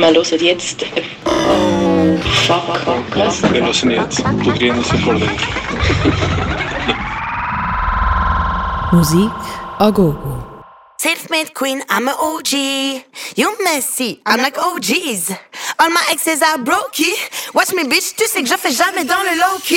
Wir hören jetzt... Oh, fuck, was? Wir hören jetzt Bugrinos e Cordeiro. Musik a gogo. Self-made queen, I'm an OG. You messy, I'm like OGs. All my exes are brokey. Watch me bitch, tu sais que je fais jamais dans le low-key.